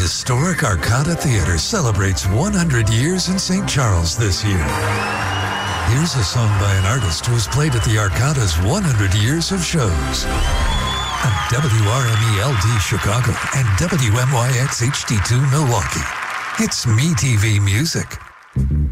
historic Arcada Theatre celebrates 100 years in St. Charles this year. Here's a song by an artist who has played at the Arcada's 100 years of shows. On WRME-LD Chicago and WMYX HD2 Milwaukee. It's MeTV Music.